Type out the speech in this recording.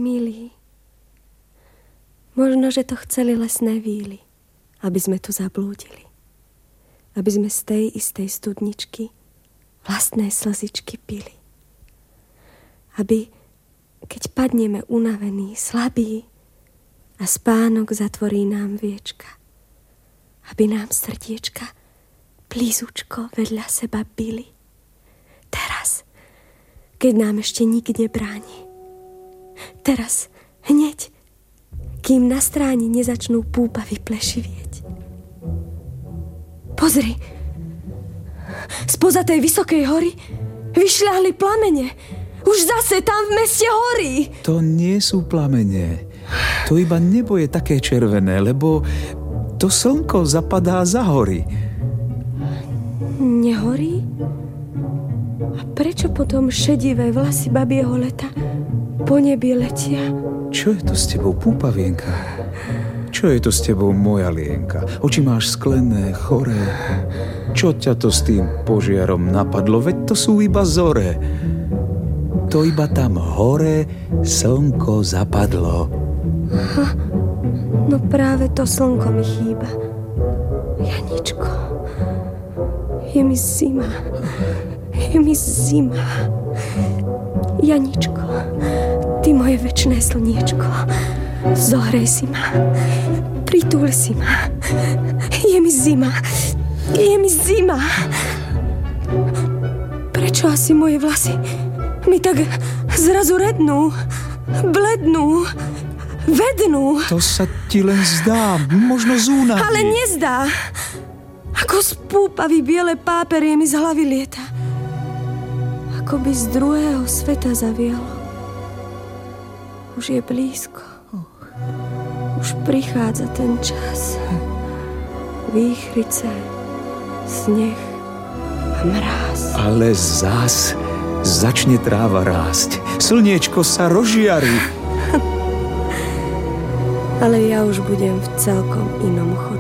milý. Možno, že to chceli lesné víly, aby sme tu zablúdili. Aby sme z tej istej studničky vlastné slzičky pili. Aby, keď padneme unavení, slabí a spánok zatvorí nám viečka, aby nám srdiečka blízučko vedľa seba bili. Teraz, keď nám ešte nikde bráni. Teraz, hneď, kým na stráni nezačnú púpavy plešivieť. Pozri, spoza tej vysokej hory vyšľahli plamene. Už zase tam v meste horí. To nie sú plamene. To iba nebo je také červené, lebo to slnko zapadá za hory. Nehorí? A prečo potom šedivé vlasy babieho leta po nebi letia? Čo je to s tebou, púpavienka? Čo je to s tebou, moja lienka? Oči máš sklené, choré. Čo ťa to s tým požiarom napadlo? Veď to sú iba zore. To iba tam hore slnko zapadlo. No práve to slnko mi chýba. Janičko, je mi zima. Je mi zima. Janičko, ty moje večné slniečko, zohrej si ma, pritúľ si ma. Je mi zima. Je mi zima. Prečo asi moje vlasy mi tak zrazu rednú, blednú, vednú? To sa ti len zdá, možno z únavy. Ale nezdá. Ako z púpavy biele páperie mi z hlavy lieta. Ako by z druhého sveta zavialo. Už je blízko. Už prichádza ten čas. Výchrice, sneh a mráz. Ale zas začne tráva rásť. Slniečko sa rozžiarí. Ale ja už budem v celkom inom chode.